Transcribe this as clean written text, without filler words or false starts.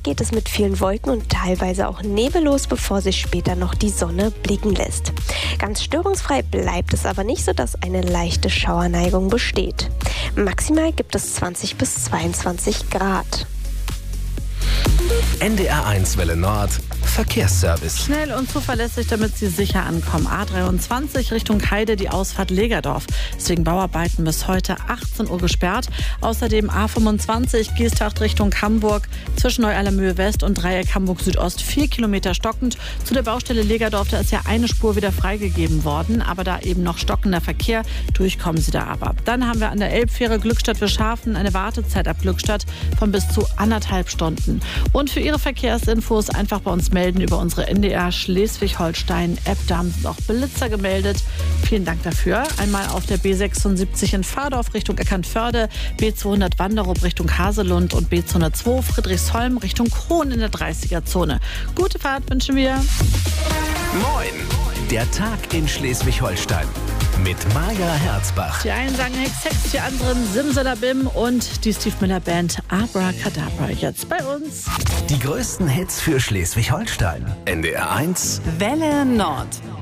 geht es mit vielen Wolken und teilweise auch nebellos, bevor sich später noch die Sonne blicken lässt. Ganz störungsfrei bleibt es aber nicht, sodass eine leichte Schauerneigung besteht. Maximal gibt es 20 bis 22 Grad. NDR1 Welle Nord Verkehrsservice. Schnell und zuverlässig, damit Sie sicher ankommen. A23 Richtung Heide, die Ausfahrt Legerdorf. Deswegen Bauarbeiten bis heute 18 Uhr gesperrt. Außerdem A25 Giestacht Richtung Hamburg zwischen Neu-Allermöhe West und Dreieck Hamburg Südost 4 Kilometer stockend. Zu der Baustelle Legerdorf, da ist ja eine Spur wieder freigegeben worden, aber da eben noch stockender Verkehr, durchkommen Sie da aber. Dann haben wir an der Elbfähre Glückstadt-Wischhafen eine Wartezeit ab Glückstadt von bis zu 1,5 Stunden. Und für Ihre Verkehrsinfos einfach bei uns melden über unsere NDR Schleswig-Holstein-App. Da haben sich auch Blitzer gemeldet. Vielen Dank dafür. Einmal auf der B76 in Fahrdorf Richtung Eckernförde, B200 Wanderup Richtung Haselund und B202 Friedrichsholm Richtung Krohn in der 30er-Zone. Gute Fahrt wünschen wir. Moin, der Tag in Schleswig-Holstein mit Maja Herzbach. Die einen sagen Hex, Hex, die anderen Simsalabim und die Steve Miller Band Abracadabra jetzt bei uns. Die größten Hits für Schleswig-Holstein. NDR1 Welle Nord.